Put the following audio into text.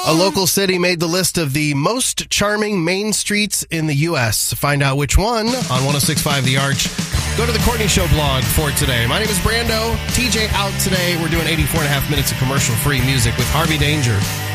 A local city made the list of the most charming main streets in the U.S. Find out which one on 106.5 The Arch. Go to the Courtney Show blog for today. My name is Brando. TJ out today. We're doing 84 and a half minutes of commercial-free music with Harvey Danger.